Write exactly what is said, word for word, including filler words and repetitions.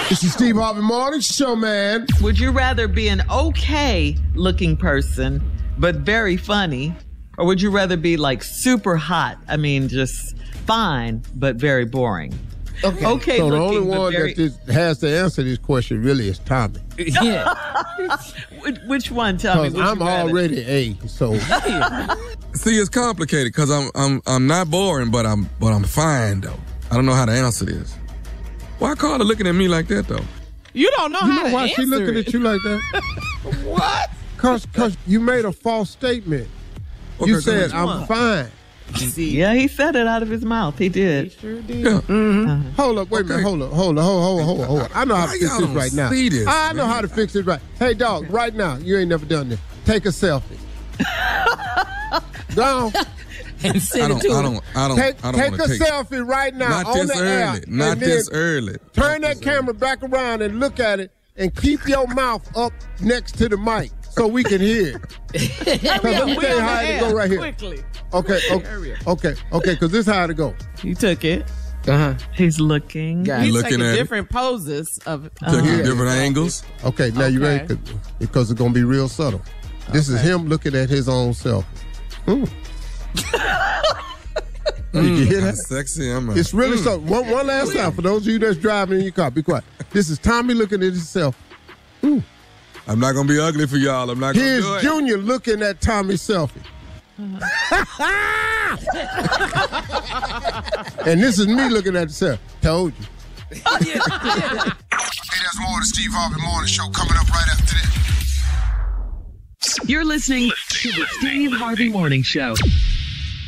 This is Steve Harvey Morning Show, man. Would you rather be an okay-looking person, but very funny, or would you rather be like super hot? I mean, just fine, but very boring. Okay. Okay. So the looking, only one very... that this has to answer this question really is Tommy. Yeah. which, which one, Tommy? Because I'm already A. So. See, it's complicated because I'm I'm I'm not boring, but I'm but I'm fine though. I don't know how to answer this. Why Carla looking at me like that though? You don't know you how know to why answer she looking it. at you like that? What? Cause, Cause you made a false statement. Okay, you said, come I'm fine. Yeah, he said it out of his mouth. He did. He sure did. Yeah. Uh-huh. Hold up, wait Okay. a minute, hold up, hold up, hold up, hold up, hold up, hold up. I know how to Why fix y'all this don't right now. see this, I know man? how to fix it right. Hey, dog, right now, you ain't never done this. Take a selfie. Go on. And I send don't it to I him. don't I don't Take, I don't take want a to take selfie right now Not on this the early. app. Not and this then early. Turn Not that this camera back around and look at it and keep your mouth up next to the mic so we can hear it. Hurry let up, me we tell you on how the it go air. right here. Quickly. Okay, okay, okay, okay, because this is how it go. You took it. Uh-huh. He's looking. He's You looking taking at it? different poses of. Uh, Taking Yeah. different angles. Okay, now you Okay. ready? 'Cause- Because it's going to be real subtle. This is him looking at his own self. Mm. Did you hear that? Sexy. I'm a, It's really so. One, one last time for those of you that's driving in your car, be quiet. This is Tommy looking at himself. I'm not gonna be ugly for y'all. I'm not gonna Here's do it. Junior looking at Tommy's selfie. And this is me looking at myself. Told you. Hey, there's more of the Steve Harvey Morning Show coming up right after this. You're listening to the Steve Harvey Morning Show.